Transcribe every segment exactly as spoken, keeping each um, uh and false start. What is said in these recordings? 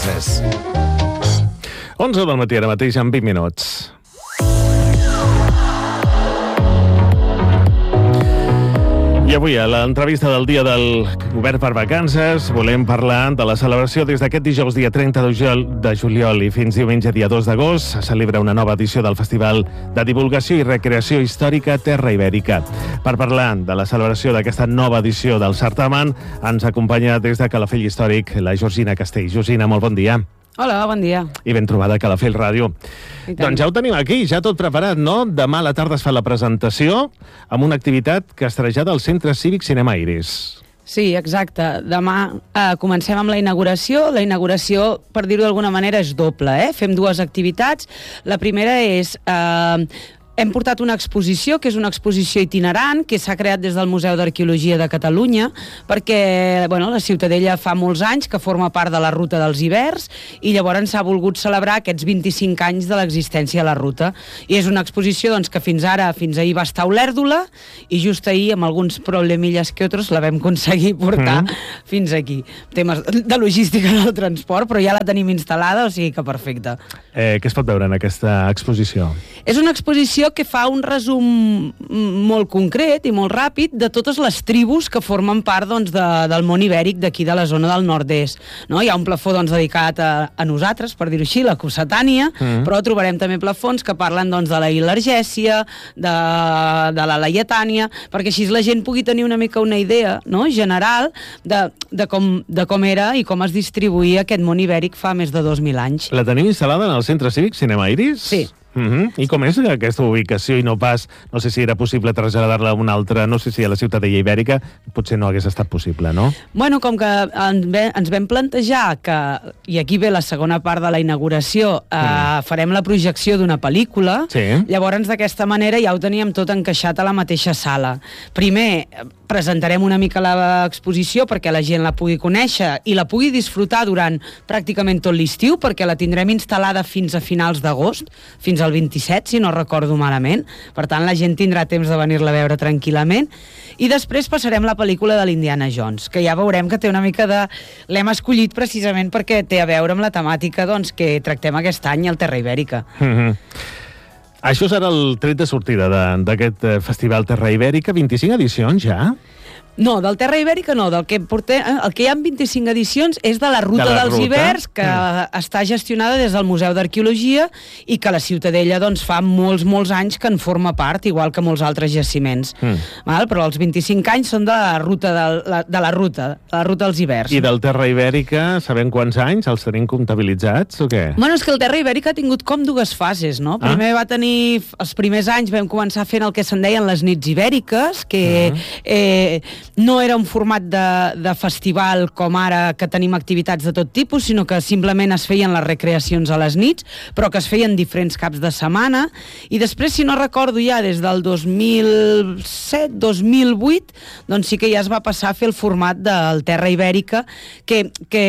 onze del matí, ara mateix, en vint minuts. I avui, a l'entrevista del dia del Govern per Vacances, volem parlar de la celebració des d'aquest dijous, dia trenta de juliol, i fins diumenge, dia dos d'agost, se celebra una nova edició del Festival de Divulgació i Recreació Històrica Terra Ibèrica. Per parlar de la celebració d'aquesta nova edició del certamen, ens acompanya des de Calafell Històric la Georgina Castell. Georgina, molt bon dia. Hola, bon dia. I ben trobada a Calafell Ràdio. Doncs ja ho tenim aquí, ja tot preparat, no? Demà a la tarda es fa la presentació amb una activitat castrejada al Centre Cívic Cinema Iris. Sí, exacte. Demà eh, comencem amb la inauguració. La inauguració, per dir-ho d'alguna manera, és doble, eh? Fem dues activitats. La primera és... Eh, Hem portat una exposició, que és una exposició itinerant, que s'ha creat des del Museu d'Arqueologia de Catalunya, perquè bueno, la Ciutadella fa molts anys que forma part de la Ruta dels Ibers, i llavors s'ha volgut celebrar aquests vint-i-cinc anys de l'existència de la ruta. I és una exposició doncs, que fins ara, fins ahir va estar a Olèrdola, i just ahir, amb alguns problemilles que altres, la vam aconseguir portar mm. fins aquí. Temes de logística del transport, però ja la tenim instal·lada, o sigui que perfecte. Eh, què es pot veure en aquesta exposició? És una exposició que fa un resum molt concret i molt ràpid de totes les tribus que formen part doncs, de, del món ibèric d'aquí de la zona del nord-est. No? Hi ha un plafó doncs, dedicat a, a nosaltres, per dir-ho així, la Cossetània, mm. però trobarem també plafons que parlen doncs, de la Ilergèsia, de, de la Laietània, perquè així la gent pugui tenir una mica una idea no? general de, de, com, de com era i com es distribuïa aquest món ibèric fa més de dos mil anys. La tenim instal·lada en el Centre Cívic Cinema Iris? Sí. Uh-huh. I com és aquesta ubicació i no pas, no sé si era possible traslladar-la a una altra, no sé si a la Ciutadella Ibèrica, potser no hagués estat possible, no? Bueno, com que ens vam plantejar que, i aquí ve la segona part de la inauguració, eh, mm. farem la projecció d'una pel·lícula, sí. Llavors d'aquesta manera ja ho teníem tot encaixat a la mateixa sala. Primer, presentarem una mica l'exposició perquè la gent la pugui conèixer i la pugui disfrutar durant pràcticament tot l'estiu, perquè la tindrem instal·lada fins a finals d'agost, fins al vint-i-set, si no recordo malament. Per tant, la gent tindrà temps de venir-la a veure tranquil·lament. I després passarem la pel·lícula de l'Indiana Jones, que ja veurem que té una mica de... L'hem escollit precisament perquè té a veure amb la temàtica doncs, que tractem aquest any al Terra Ibèrica. Mm-hmm. Això serà el tret de sortida d'aquest Festival Terra Ibèrica. vint-i-cinc edicions ja? No, del Terra Ibèrica no, del que portem, el que hi ha vint-i-cinc edicions és de la Ruta de la dels ruta. Ibers, que mm. està gestionada des del Museu d'Arqueologia i que la Ciutadella doncs, fa molts, molts anys que en forma part, igual que molts altres jaciments. Mm. Val? Però els vint-i-cinc anys són de la Ruta de la, de la Ruta, de la Ruta dels Ibers. I del Terra Ibèrica, sabem quants anys? Els tenim comptabilitzats o què? Bueno, és que el Terra Ibèrica ha tingut com dues fases, no? Ah. Primer va tenir, els primers anys vam començar fent el que se'n deien les nits ibèriques, que mm. eh, no era un format de, de festival com ara que tenim activitats de tot tipus, sinó que simplement es feien les recreacions a les nits, però que es feien diferents caps de setmana, i després, si no recordo ja, des del dos mil set dos mil vuit, doncs sí que ja es va passar a fer el format del Terra Ibèrica, que... que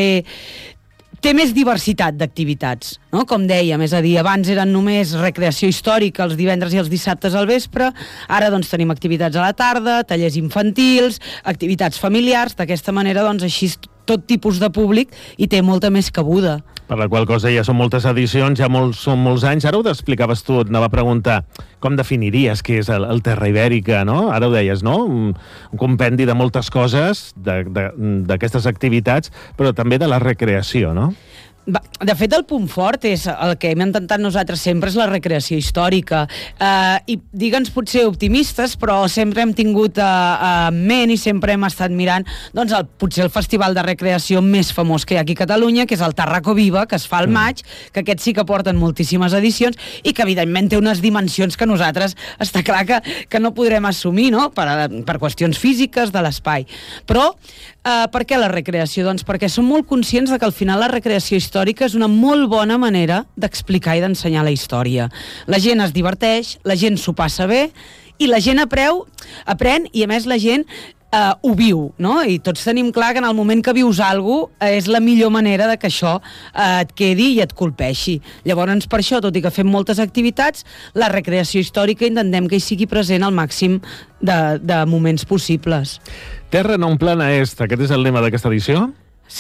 té més diversitat d'activitats, no? Com dèiem, és a dir, abans eren només recreació històrica els divendres i els dissabtes al vespre, ara doncs tenim activitats a la tarda, tallers infantils, activitats familiars, d'aquesta manera doncs així tot tipus de públic i té molta més cabuda. Per la qual cosa ja són moltes edicions, ja molts, són molts anys. Ara ho explicaves tu, et anava a preguntar com definiries què és el, el Terra Ibèrica, no? Ara ho deies, no? Un, un compendi de moltes coses, d'aquestes activitats, però també de la recreació, no? De fet, el punt fort és el que hem intentat nosaltres sempre és la recreació històrica. Eh, I digue'ns potser optimistes, però sempre hem tingut eh, en ment i sempre hem estat mirant doncs, el, potser el festival de recreació més famós que hi ha aquí a Catalunya, que és el Tarraco Viva, que es fa al maig, que aquest sí que porten moltíssimes edicions i que evidentment té unes dimensions que nosaltres està clar que, que no podrem assumir, no? Per, per qüestions físiques de l'espai. Però eh, per què la recreació? Doncs perquè som molt conscients de que al final la recreació històrica històrica és una molt bona manera d'explicar i d'ensenyar la història. La gent es diverteix, la gent s'ho passa bé i la gent apreu, aprèn i a més la gent eh, ho viu, no? I tots tenim clar que en el moment que vius alguna cosa eh, és la millor manera de que això eh, et quedi i et colpeixi. Llavors, per això, tot i que fem moltes activitats, la recreació històrica intentem que hi sigui present al màxim de, de moments possibles. Terra non plana est, aquest és el lema d'aquesta edició? Sí.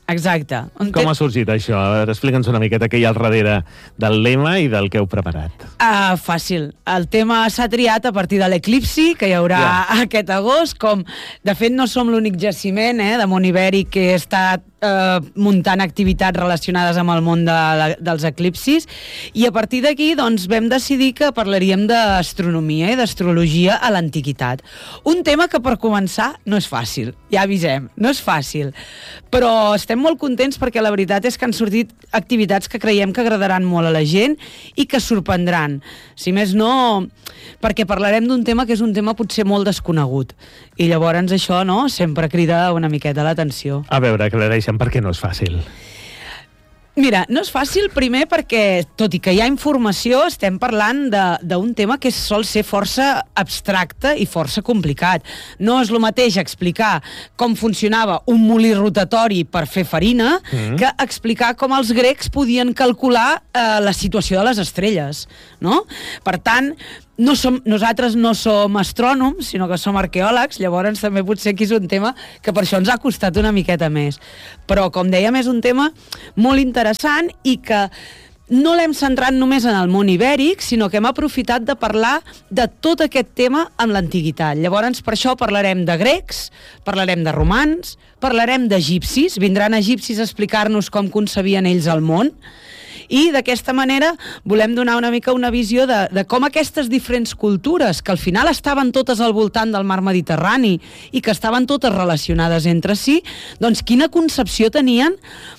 Exacte. Un Com ha sorgit això? A veure, explica'ns una miqueta què hi ha al darrere del lema i del que heu preparat. Uh, fàcil. El tema s'ha triat a partir de l'eclipsi, que hi haurà yeah. aquest agost, com, de fet, no som l'únic jaciment eh, de món ibèric que està eh, muntant activitats relacionades amb el món de la, dels eclipsis, i a partir d'aquí doncs, vam decidir que parlaríem d'astronomia i d'astrologia a l'antiguitat. Un tema que, per començar, no és fàcil, ja avisem, no és fàcil, però estem molt contents perquè la veritat és que han sortit activitats que creiem que agradaran molt a la gent i que sorprendran. Si més no, perquè parlarem d'un tema que és un tema potser molt desconegut. I llavors això no sempre crida una miqueta l'atenció. A veure, aclareixen per què no és fàcil. Mira, no és fàcil, primer perquè, tot i que hi ha informació, estem parlant d'un tema que sol ser força abstracte i força complicat. No és el mateix explicar com funcionava un molí rotatori per fer farina mm. que explicar com els grecs podien calcular eh, la situació de les estrelles, no? Per tant, no som, nosaltres no som astrònoms, sinó que som arqueòlegs, llavors també potser aquí és un tema que per això ens ha costat una miqueta més. Però, com dèiem, és un tema molt interessant i que no l'hem centrat només en el món ibèric, sinó que hem aprofitat de parlar de tot aquest tema amb l'antiguitat. Llavors, per això parlarem de grecs, parlarem de romans, parlarem d'egipcis, vindran egipcis a explicar-nos com concebien ells el món, i d'aquesta manera volem donar una mica una visió de, de com aquestes diferents cultures, que al final estaven totes al voltant del mar Mediterrani i que estaven totes relacionades entre si, doncs quina concepció tenien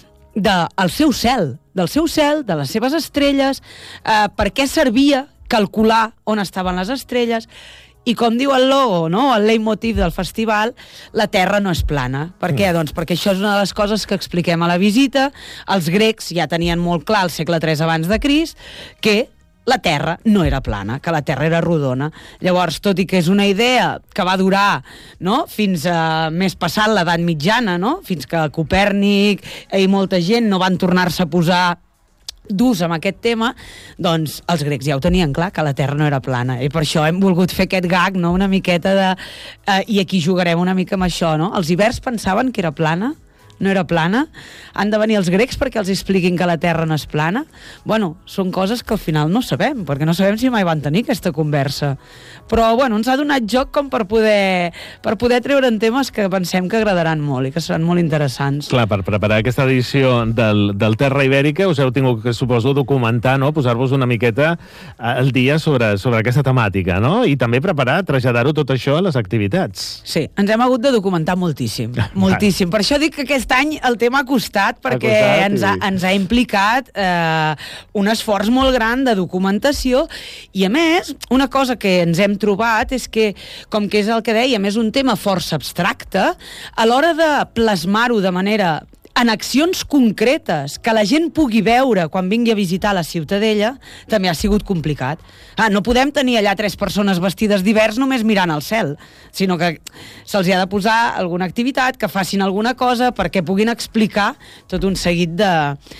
del seu cel, del seu cel, de les seves estrelles, eh, per què servia calcular on estaven les estrelles. I com diu el logo, no? El leitmotiv del festival, la Terra no és plana. Per què? Mm. Doncs perquè això és una de les coses que expliquem a la visita. Els grecs ja tenien molt clar al segle tres abans de Crist que la Terra no era plana, que la Terra era rodona. Llavors, tot i que és una idea que va durar no? fins a més passat l'edat mitjana, no? Fins que Copèrnic i molta gent no van tornar-se a posar durs amb aquest tema, doncs els grecs ja ho tenien clar, que la Terra no era plana, i per això hem volgut fer aquest gag, no? Una miqueta de... Eh, i aquí jugarem una mica amb això, no? Els ibers pensaven que era plana, no era plana, han de venir els grecs perquè els expliquin que la Terra no és plana. Bueno, són coses que al final no sabem, perquè no sabem si mai van tenir aquesta conversa. Però, bueno, ens ha donat joc com per poder, per poder treure'n temes que pensem que agradaran molt i que seran molt interessants. Clar, per preparar aquesta edició del, del Terra Ibèrica us heu tingut que, suposo, documentar, no? Posar-vos una miqueta al dia sobre, sobre aquesta temàtica, no? I també preparar, traslladar-ho tot això a les activitats. Sí, ens hem hagut de documentar moltíssim, moltíssim. Per això dic que aquest any el tema ha costat, perquè ha costat, ens, ha, i... ens ha implicat eh, un esforç molt gran de documentació, i a més, una cosa que ens hem trobat és que, com que és el que dèiem, és un tema força abstracte, a l'hora de plasmar-ho de manera en accions concretes que la gent pugui veure quan vingui a visitar la Ciutadella, també ha sigut complicat. Ah, no podem tenir allà tres persones vestides d'hivers només mirant al cel, sinó que se'ls ha de posar alguna activitat, que facin alguna cosa perquè puguin explicar tot un seguit de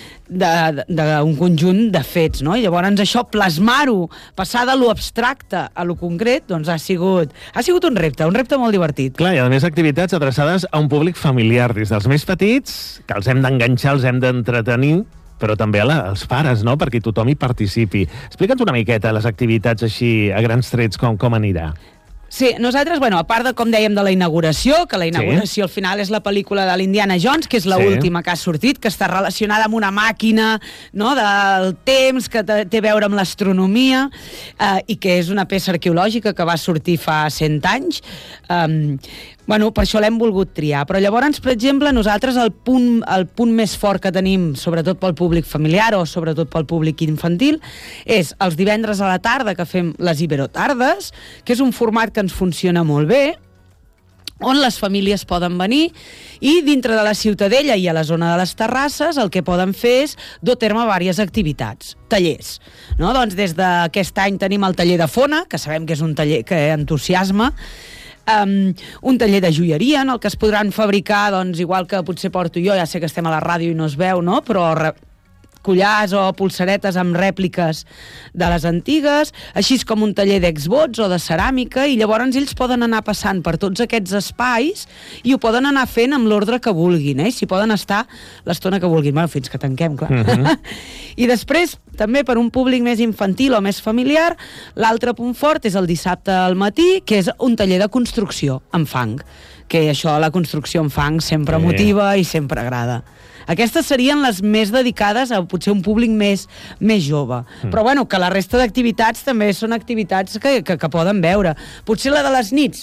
d'un conjunt de fets, no? I llavors això, plasmar-ho, passar de lo abstracte a lo concret, doncs ha sigut, ha sigut un repte, un repte molt divertit. Clar, i a més activitats adreçades a un públic familiar, des dels més petits, que els hem d'enganxar, els hem d'entretenir, però també a la, als pares, no?, perquè tothom hi participi. Explica'ns una miqueta les activitats així, a grans trets, com, com anirà. Sí, nosaltres, bueno, a part de, com dèiem, de la inauguració, que la inauguració sí. al final és la pel·lícula de l'Indiana Jones, que és l'última sí. que ha sortit, que està relacionada amb una màquina, no?, del temps, que té a veure amb l'astronomia, eh, i que és una peça arqueològica que va sortir fa cent anys. Um, Bueno, per això l'hem volgut triar. Però llavors, per exemple, nosaltres el punt, el punt més fort que tenim, sobretot pel públic familiar o sobretot pel públic infantil, és els divendres a la tarda que fem les Iberotardes, que és un format que ens funciona molt bé, on les famílies poden venir i dintre de la Ciutadella i a la zona de les terrasses el que poden fer és dur a terme diverses activitats, tallers. No? Doncs des d'aquest any tenim el taller de Fona, que sabem que és un taller que entusiasma, Um, un taller de joieria en el que es podran fabricar, doncs, igual que potser porto jo, ja sé que estem a la ràdio i no es veu, no? Però re collars o pulseretes amb rèpliques de les antigues, així com un taller d'exvots o de ceràmica, i llavors ells poden anar passant per tots aquests espais i ho poden anar fent amb l'ordre que vulguin, eh? Si poden estar l'estona que vulguin, bueno, fins que tanquem, clar. Uh-huh. I després, també per un públic més infantil o més familiar, l'altre punt fort és el dissabte al matí, que és un taller de construcció amb fang, que això, la construcció amb fang, sempre motiva i sempre agrada. Aquestes serien les més dedicades a potser un públic més, més jove. Mm. Però bueno, que la resta d'activitats també són activitats que, que, que poden veure. Potser la de les nits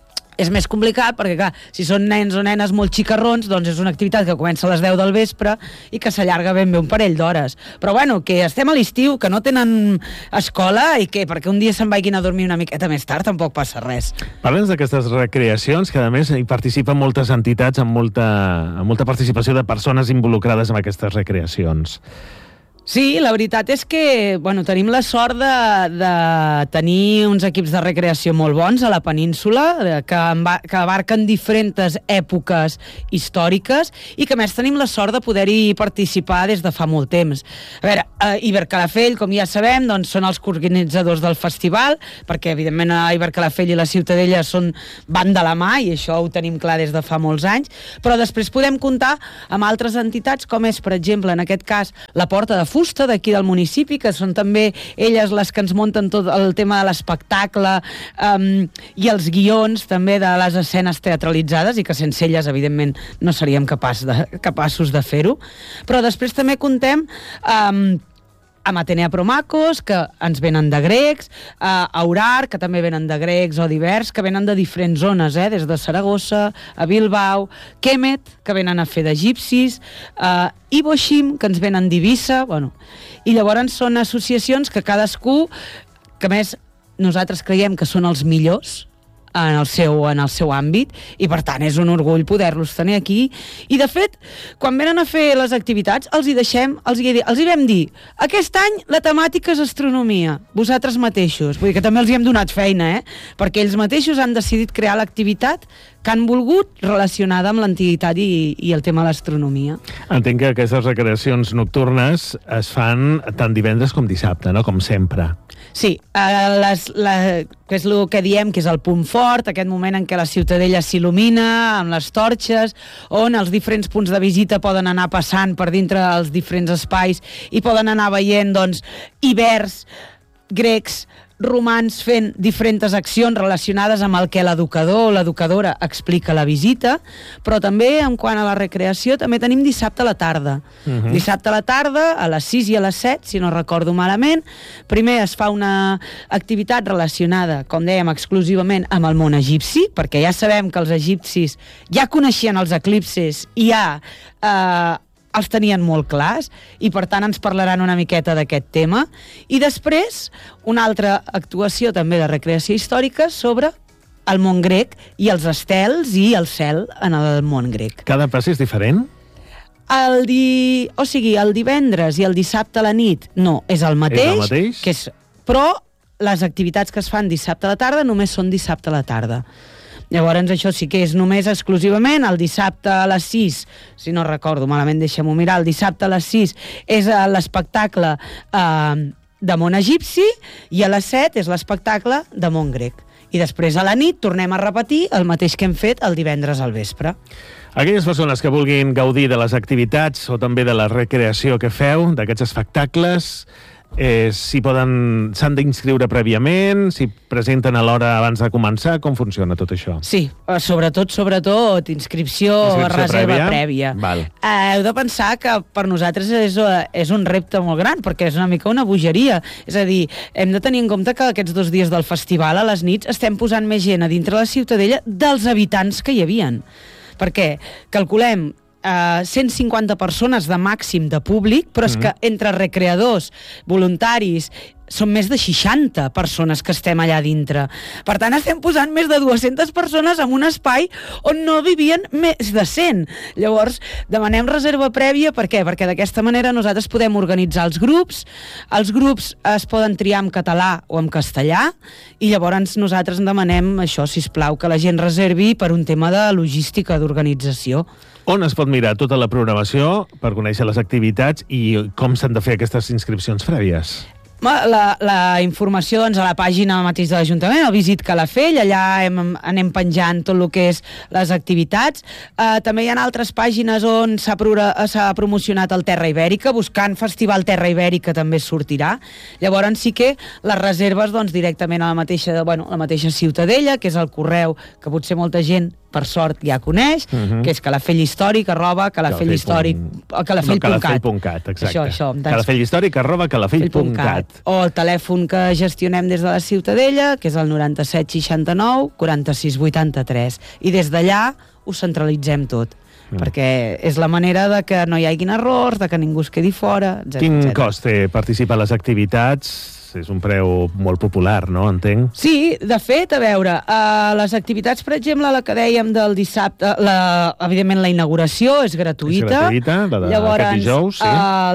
és més complicat, perquè clar, si són nens o nenes molt xicarrons, doncs és una activitat que comença a les deu del vespre i que s'allarga ben bé un parell d'hores. Però bueno, que estem a l'estiu, que no tenen escola i que perquè un dia se'n vagin a dormir una miqueta més tard tampoc passa res. Parlem d'aquestes recreacions, que a més hi participen moltes entitats amb molta, amb molta participació de persones involucrades en aquestes recreacions. Sí, la veritat és que bueno, tenim la sort de, de tenir uns equips de recreació molt bons a la península, que, que abarquen diferents èpoques històriques i que a més tenim la sort de poder-hi participar des de fa molt temps. A veure, a Ibercalafell, com ja sabem, doncs, són els organitzadors del festival, perquè evidentment a Ibercalafell i la Ciutadella són, van de la mà i això ho tenim clar des de fa molts anys, però després podem comptar amb altres entitats com és, per exemple, en aquest cas, la Porta de Fusta d'aquí del municipi, que són també elles les que ens munten tot el tema de l'espectacle um, i els guions també de les escenes teatralitzades i que sense elles, evidentment, no seríem capaç de, capaços de fer-ho. Però després també contem um, amb Atenea Promacos, que ens venen de grecs, a Aurar, que també venen de grecs o divers, que venen de diferents zones, eh? Des de Saragossa, a Bilbao, Kemet, que venen a fer d'egipcis, uh, i Boixim, que ens venen d'Eivissa, bueno. I llavors són associacions que cadascú, que més nosaltres creiem que són els millors en el seu, en el seu àmbit, i per tant és un orgull poder-los tenir aquí. I de fet, quan venen a fer les activitats, els hi deixem, els hi, els hi vam dir, aquest any la temàtica és astronomia, vosaltres mateixos. Vull dir que també els hi hem donat feina, eh? Perquè ells mateixos han decidit crear l'activitat que han volgut relacionada amb l'antiguitat i, i el tema de l'astronomia. Entenc que aquestes recreacions nocturnes es fan tant divendres com dissabte, no? Com sempre. Sí, uh, les, la, que és el que diem que és el punt fort, aquest moment en què la Ciutadella s'il·lumina amb les torxes, on els diferents punts de visita poden anar passant per dintre els diferents espais i poden anar veient, doncs, ibers, grecs, romans fent diferents accions relacionades amb el que l'educador o l'educadora explica a la visita, però també en quant a la recreació també tenim dissabte a la tarda. Uh-huh. Dissabte a la tarda, a les sis i a les set, si no recordo malament, primer es fa una activitat relacionada, com dèiem, exclusivament amb el món egipci, perquè ja sabem que els egipcis ja coneixien els eclipses i ja eh, els tenien molt clars i per tant ens parlaran una miqueta d'aquest tema. I després una altra actuació també de recreació històrica sobre el món grec i els estels i el cel en el món grec. Cada pas és diferent? El di... O sigui, el divendres i el dissabte a la nit no, és el mateix, és el mateix? Que és... però les activitats que es fan dissabte a la tarda només són dissabte a la tarda. Llavors això sí que és només exclusivament el dissabte a les sis, si no recordo malament, deixem-ho mirar, el dissabte a les sis és l'espectacle eh, de món egipci i a les set és l'espectacle de món grec. I després a la nit tornem a repetir el mateix que hem fet el divendres al vespre. Aquelles persones que vulguin gaudir de les activitats o també de la recreació que feu, d'aquests espectacles, Eh, si poden, s'han d'inscriure prèviament, si presenten a l'hora abans de començar, com funciona tot això? Sí, sobretot, sobretot, inscripció, inscripció reserva prèvia. prèvia. Eh, heu de pensar que per nosaltres és, és un repte molt gran, perquè és una mica una bogeria. És a dir, hem de tenir en compte que aquests dos dies del festival, a les nits, estem posant més gent a dintre la Ciutadella dels habitants que hi havien. Perquè calculem Uh, cent cinquanta persones de màxim de públic, però és que entre recreadors, voluntaris, són més de seixanta persones que estem allà dintre. Per tant, estem posant més de dues-centes persones en un espai on no vivien més de cent. Llavors, demanem reserva prèvia, per què? Perquè d'aquesta manera nosaltres podem organitzar els grups, els grups es poden triar en català o en castellà, i llavors nosaltres demanem això, sisplau, que la gent reservi per un tema de logística, d'organització. On es pot mirar tota la programació per conèixer les activitats i com s'han de fer aquestes inscripcions prèvies? La, la informació doncs, a la pàgina mateix de l'Ajuntament, el Visit Calafell, allà hem, anem penjant tot el que és les activitats. Uh, també hi ha altres pàgines on s'ha pro, promocionat el Terra Ibèrica, buscant Festival Terra Ibèrica també sortirà. Llavors sí que les reserves doncs, directament a la mateixa, bueno, la mateixa Ciutadella, que és el correu que potser molta gent per sort ja coneix, uh -huh. que és calafellhistòric arroba calafellhistòric calafell punt cat. No, calafell punt cat, exacte. Això, això. Doncs, calafellhistòric arroba calafell punt cat. O el telèfon que gestionem des de la Ciutadella, que és el noranta-set seixanta-nou quaranta-sis vuitanta-tres. I des d'allà ho centralitzem tot. Mm. Perquè és la manera de que no hi haguin errors, de que ningú es quedi fora, etcètera. Quin etcètera. cost té participar a les activitats? És un preu molt popular, no? Entenc. Sí, de fet, a veure, uh, les activitats, per exemple, la que dèiem del dissabte, la, evidentment la inauguració és gratuïta. És gratuïta, la d'aquest Llavors, dijous, sí.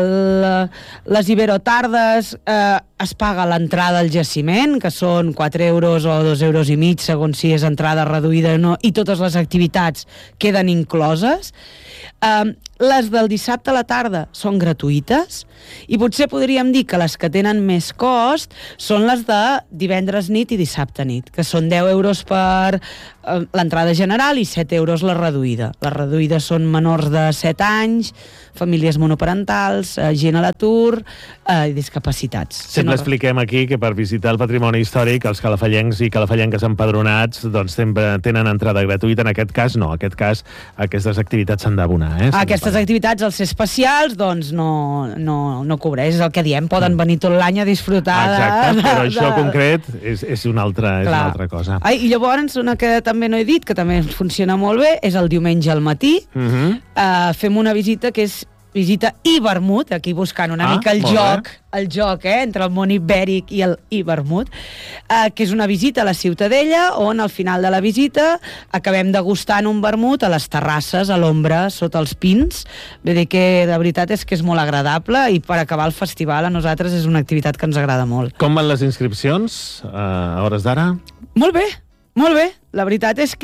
Uh, les Iberotardes uh, es paga l'entrada al jaciment, que són quatre euros o dos euros i mig, segons si és entrada reduïda o no, i totes les activitats queden incloses. Uh, les del dissabte a la tarda són gratuïtes i potser podríem dir que les que tenen més cost són les de divendres nit i dissabte nit, que són deu euros per uh, l'entrada general i set euros la reduïda. Les reduïdes són menors de set anys, famílies monoparentals, uh, gent a l'atur uh, i discapacitats. Sempre no... expliquem aquí que per visitar el patrimoni històric els calafellencs i calafellenques empadronats doncs sempre tenen entrada gratuïta. En aquest cas no, en aquest cas aquestes activitats s'han d'abonar. Eh? Aquestes activitats, als ser especials, doncs no, no, no cobreix, és el que diem, poden venir tot l'any a disfrutar de... Exacte, però de, això de... concret és, és, una altra, és una altra cosa. Ai, i llavors, una que també no he dit, que també funciona molt bé, és el diumenge al matí. Uh -huh. uh, fem una visita que és visita i vermut, aquí buscant una ah, mica el joc, bé. el joc eh, entre el món ibèric i el i vermut, eh, que és una visita a la Ciutadella, on al final de la visita acabem degustant un vermut a les terrasses, a l'ombra, sota els pins. Vull dir que de veritat és que és molt agradable i per acabar el festival a nosaltres és una activitat que ens agrada molt. Com van les inscripcions a hores d'ara? Molt bé, molt bé. La veritat és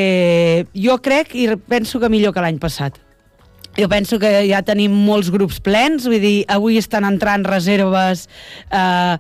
que jo crec i penso que millor que l'any passat. Jo penso que ja tenim molts grups plens, vull dir, avui estan entrant reserves eh,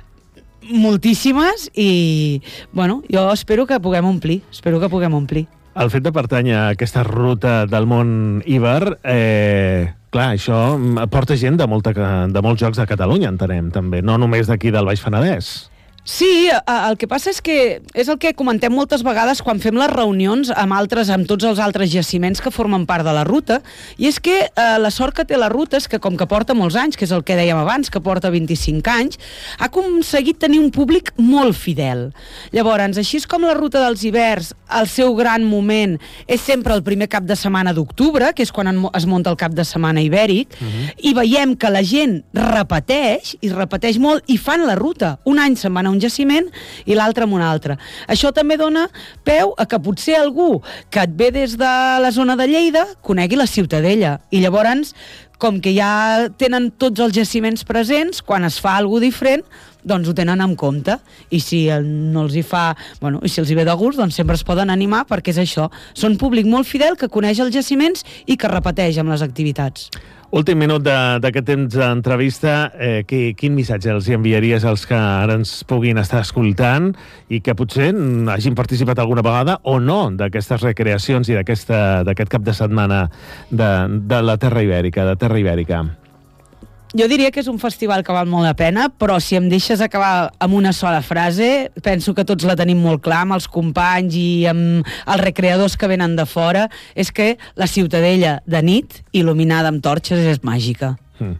moltíssimes i, bueno, jo espero que puguem omplir, espero que puguem omplir. El fet de pertànyer a aquesta ruta del món Iber, eh, clar, això porta gent de, molta, de molts jocs de Catalunya, entenem, també, no només d'aquí del Baix Penedès. Sí, el que passa és que és el que comentem moltes vegades quan fem les reunions amb altres, amb tots els altres jaciments que formen part de la ruta, i és que eh, la sort que té la ruta és que com que porta molts anys, que és el que dèiem abans, que porta vint-i-cinc anys, ha aconseguit tenir un públic molt fidel. Llavors, així com la ruta dels hiverns, el seu gran moment és sempre el primer cap de setmana d'octubre, que és quan es munta el cap de setmana ibèric, uh-huh. i veiem que la gent repeteix, i repeteix molt, i fan la ruta. Un any se'n van a un jaciment i l'altre amb un altre. Això també dona peu a que potser algú que et ve des de la zona de Lleida conegui la Ciutadella. I llavors, com que ja tenen tots els jaciments presents, quan es fa alguna cosa diferent, doncs ho tenen en compte. I si no els hi fa, bueno, i si els hi ve de gust, doncs sempre es poden animar, perquè és això. Són públic molt fidel que coneix els jaciments i que repeteix amb les activitats. Últim minut d'aquest temps d'entrevista, eh, quin missatge els enviaries als que ara ens puguin estar escoltant i que potser hagin participat alguna vegada o no d'aquestes recreacions i d'aquest cap de setmana de, de la Terra Ibèrica, de Terra Ibèrica? Jo diria que és un festival que val molt la pena, però si em deixes acabar amb una sola frase, penso que tots la tenim molt clar, amb els companys i amb els recreadors que venen de fora, és que la Ciutadella de nit, il·luminada amb torxes, és màgica. Mm.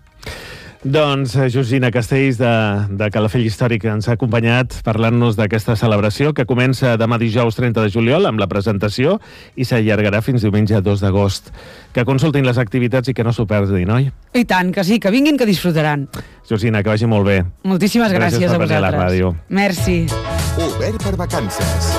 Doncs Georgina Castells, de, de Calafell Històric, ens ha acompanyat parlant-nos d'aquesta celebració que comença demà dijous trenta de juliol amb la presentació i s'allargarà fins diumenge dos d'agost. Que consultin les activitats i que no s'ho perdin, oi? I tant, que sí, que vinguin, que disfrutaran. Georgina, que vagi molt bé. Moltíssimes gràcies, gràcies a vosaltres. Gràcies per venir a la ràdio. Merci. Obert per vacances.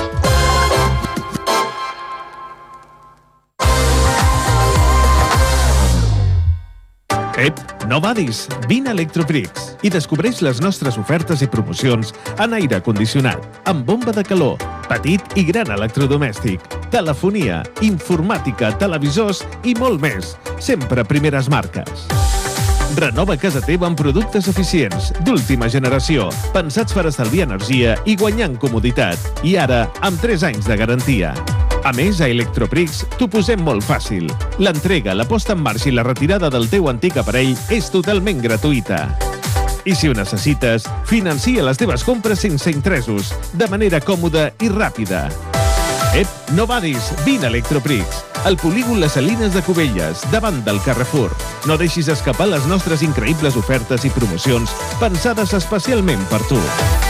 Ep, no badis! Vine a Electrobricks i descobreix les nostres ofertes i promocions en aire condicionat, amb bomba de calor, petit i gran electrodomèstic. telefonia, informàtica, televisors i molt més. Sempre primeres marques. Renova casa teva amb productes eficients, d'última generació, pensats per estalviar energia i guanyar en comoditat. I ara, amb tres anys de garantia. A més, a Electroprix t'ho posem molt fàcil. L'entrega, la posta en marxa i la retirada del teu antic aparell és totalment gratuïta. I si ho necessites, financia les teves compres sense interessos, de manera còmoda i ràpida. Ep, no badis, vine a Electroprix, al polígon Les Salines de Cubelles, davant del Carrefour. No deixis escapar les nostres increïbles ofertes i promocions pensades especialment per tu.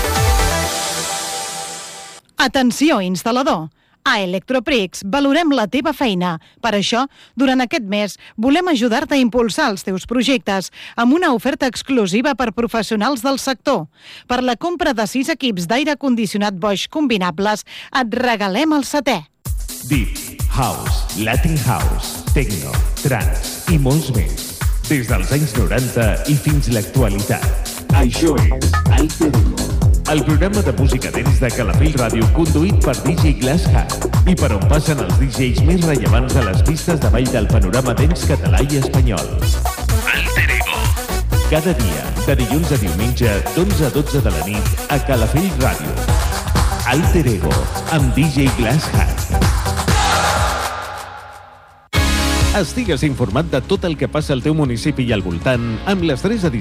Atenció, instal·lador! A Electroprix valorem la teva feina. Per això, durant aquest mes, volem ajudar-te a impulsar els teus projectes amb una oferta exclusiva per professionals del sector. Per la compra de sis equips d'aire condicionat Bosch combinables, et regalem el setè. Deep, House, Latin House, Techno, Trance i molts més. Des dels anys noranta i fins l'actualitat. Això és Alter Ego, el programa de música dents de Calafell Ràdio, conduït per D J Glass Hat i per on passen els D Js més rellevants a les pistes de ball del panorama dents català i espanyol. Alter Ego. Cada dia, de dilluns a diumenge, d'onze a dotze de la nit, a Calafell Ràdio. Alter Ego, amb D J Glass Hat. Estigues informat de tot el que passa al teu municipi i al voltant amb les tres edicions